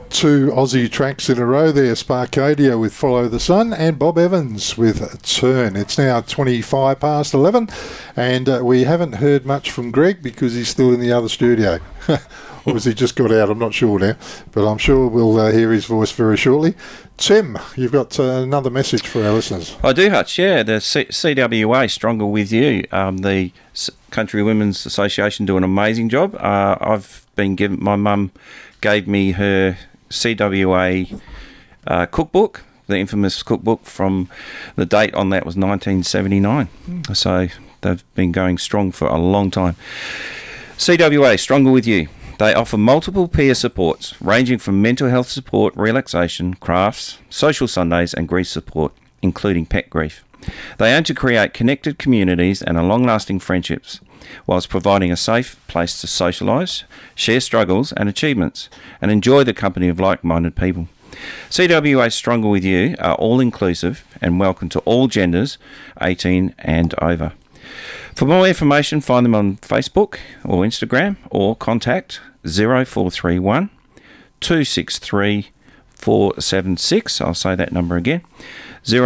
Two Aussie tracks in a row there, Sparkadia with Follow the Sun and Bob Evans with Turn. It's now 25 past 11 and we haven't heard much from Greg because he's still in the other studio. Or has he just got out? I'm not sure now, but I'm sure we'll hear his voice very shortly. Tim, you've got another message for our listeners. I do, Hutch, yeah. The CWA, Stronger With You, the Country Women's Association do an amazing job. I've been given, my mum gave me her CWA cookbook, the infamous cookbook. From the date on that was 1979. So they've been going strong for a long time. CWA, Stronger With You. They offer multiple peer supports, ranging from mental health support, relaxation, crafts, social Sundays and grief support, including pet grief. They aim to create connected communities and long-lasting friendships, whilst providing a safe place to socialise, share struggles and achievements, and enjoy the company of like-minded people. CWA Stronger With You are all-inclusive and welcome to all genders, 18 and over. For more information, find them on Facebook or Instagram or contact 0431 263 476. I'll say that number again.